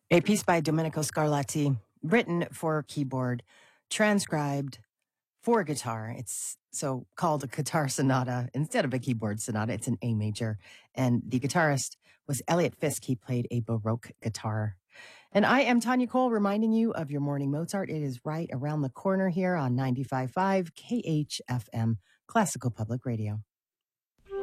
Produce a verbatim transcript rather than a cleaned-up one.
A piece by Domenico Scarlatti, written for keyboard, transcribed for guitar. It's so called a guitar sonata instead of a keyboard sonata. It's an A major. And the guitarist was Elliot Fisk. He played a Baroque guitar. And I am Tanya Cole reminding you of your morning Mozart. It is right around the corner here on ninety-five point five K H F M, Classical Public Radio.